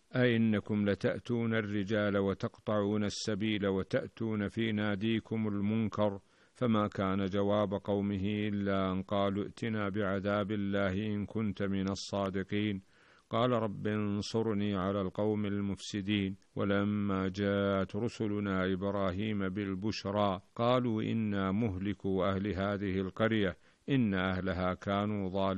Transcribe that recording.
أئنكم لتأتون الرجال وتقطعون السبيل وتأتون في ناديكم المنكر. فما كان جواب قومه إلا أن قالوا ائتنا بعذاب الله إن كنت من الصادقين. قال رب انصرني على القوم المفسدين. ولما جاءت رسلنا إبراهيم بالبشرى قالوا إنا مهلكو أهل هذه القرية إن أهلها كانوا ظالمين.